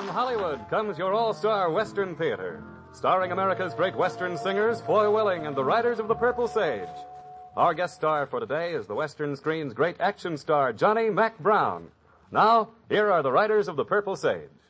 From Hollywood comes your all-star Western theater, starring America's great Western singers, Foy Willing and the Riders of the Purple Sage. Our guest star for today is the Western screen's great action star, Johnny Mack Brown. Now, here are the Riders of the Purple Sage.